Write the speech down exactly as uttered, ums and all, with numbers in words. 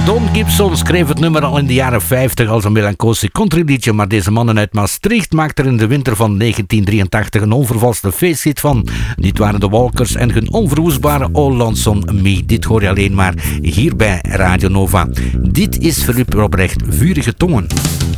Don Gibson schreef het nummer al in de jaren vijftig als een melancholische countryliedje, maar deze mannen uit Maastricht maakten er in de winter van negentien drieëntachtig een onvervalste feesthit van. Dit waren de Walkers en hun onverwoestbare All Lonesome on Me. Dit hoor je alleen maar hier bij Radio Nova. Dit is Philippe Robrecht, Vurige Tongen.